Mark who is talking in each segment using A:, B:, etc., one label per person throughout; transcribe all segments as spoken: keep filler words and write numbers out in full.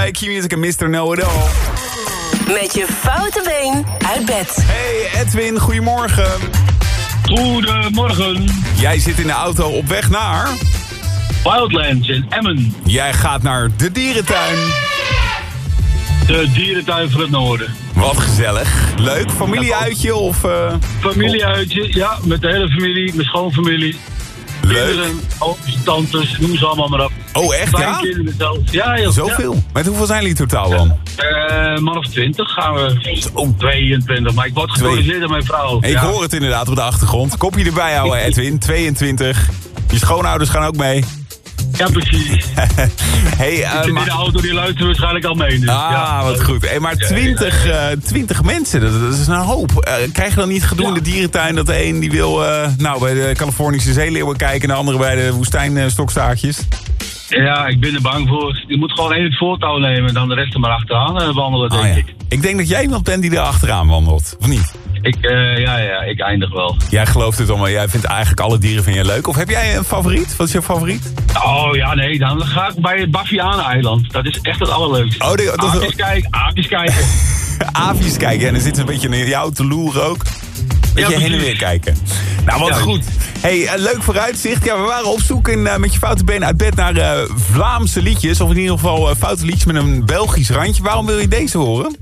A: bij Q-Music en mister Know-It-All.
B: Met je foute been uit bed.
A: Hey Edwin, goedemorgen.
C: Goedemorgen.
A: Jij zit in de auto op weg naar...
C: Wildlands in Emmen.
A: Jij gaat naar de dierentuin.
C: De dierentuin van het noorden.
A: Wat gezellig. Leuk, familieuitje of... Uh...
C: Familieuitje, ja, met de hele familie, mijn schoonfamilie.
A: Leuk.
C: Kinderen, ooms, tantes, noem ze allemaal maar op.
A: Oh, echt, ja?
C: Kinderen zelfs. Ja, heel
A: Zoveel?
C: Ja.
A: Met hoeveel zijn jullie totaal dan?
C: Uh, man of twintig gaan we. Oh, tweeëntwintig, maar ik word gecorrigeerd door mijn vrouw.
A: Ik
C: ja.
A: hoor het inderdaad op de achtergrond. Kopje erbij houden, Edwin. tweeëntwintig. Je schoonouders gaan ook mee.
C: Ja, precies.
A: Hey, uh,
C: ik zit
A: maar...
C: in de auto, die luisteren waarschijnlijk al mee. Dus.
A: Ah,
C: ja.
A: wat goed. Hey, maar twintig, uh, twintig mensen, dat, dat is een hoop. Uh, krijg je dan niet gedoe in de dierentuin dat de een die wil uh, nou, bij de Californische zeeleeuwen kijken... en de andere bij de woestijnstokstaarttjes?
C: Ja, ik ben er bang voor. Je moet gewoon één het voortouw nemen en dan de rest er maar achteraan uh, wandelen, denk
A: ah, ja.
C: ik.
A: Ik denk dat jij iemand bent die er achteraan wandelt, of niet?
C: Ik, uh, ja, ja, ik eindig wel.
A: Jij gelooft het allemaal, jij vindt eigenlijk alle dieren vind je leuk. Of heb jij een favoriet? Wat is jouw favoriet?
C: Oh ja, nee, dan ga ik bij het Bavianen-eiland. Dat is echt het allerleukste.
A: Oh, die, dat
C: aapjes
A: is...
C: kijken, aapjes kijken.
A: Aapjes kijken, en dan zit een beetje naar jou te loeren ook. Beetje
C: ja,
A: heen en weer kijken. Nou, wat ja, goed. Hey, uh, leuk vooruitzicht. Ja, we waren op zoek in, uh, met je foute benen uit bed naar uh, Vlaamse liedjes. Of in ieder geval uh, foute liedjes met een Belgisch randje. Waarom wil je deze horen?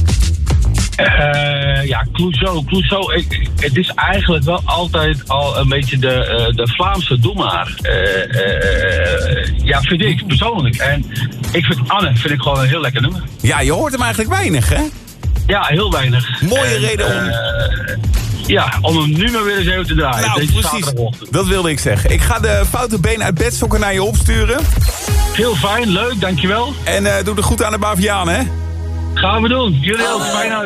C: Uh, ja, Clouseau. Clouseau, ik, het is eigenlijk wel altijd al een beetje de, uh, de Vlaamse doe maar. Uh, uh, ja, vind ik persoonlijk. En ik vind Anne vind ik gewoon een heel lekker nummer.
A: Ja, je hoort hem eigenlijk weinig, hè?
C: Ja, heel weinig.
A: Mooie
C: en,
A: reden om...
C: Uh, ja, om hem nu maar weer eens even te draaien.
A: Nou,
C: deze
A: precies. Dat wilde ik zeggen. Ik ga de foute been uit bedsokken naar je opsturen.
C: Heel fijn, leuk, dankjewel.
A: En uh, doe er goed aan de Baviaan, hè?
C: Gaan we doen. Jullie ook, fijn uit.